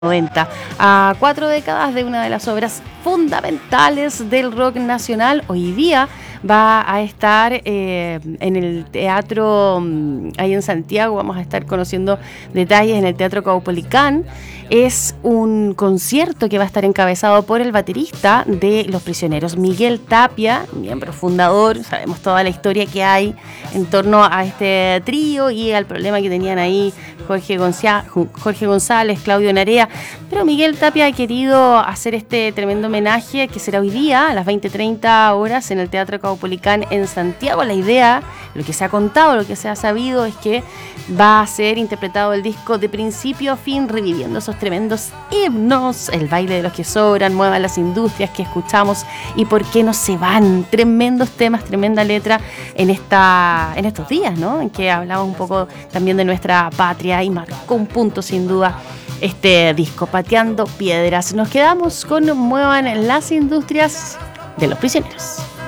90, a 4 décadas de una de las obras fundamentales del rock nacional. Hoy día va a estar en el teatro, ahí en Santiago, vamos a estar conociendo detalles en el Teatro Caupolicán. Es un concierto que va a estar encabezado por el baterista de Los Prisioneros, Miguel Tapia, miembro fundador. Sabemos toda la historia que hay en torno a este trío y al problema que tenían ahí Jorge González, Claudio Narea. Pero Miguel Tapia ha querido hacer este tremendo homenaje que será hoy día a las 20:30 horas en el Teatro Caupolicán en Santiago. La idea, lo que se ha contado, lo que se ha sabido es que va a ser interpretado el disco de principio a fin, reviviendo esos tremendos himnos, el baile de los que sobran, muevan las industrias que escuchamos y por qué no se van. Tremendos temas, tremenda letra en estos días, ¿no? En que hablamos un poco también de nuestra patria y marcó un punto sin duda este disco, Pateando Piedras. Nos quedamos con Muevan las Industrias de Los Prisioneros.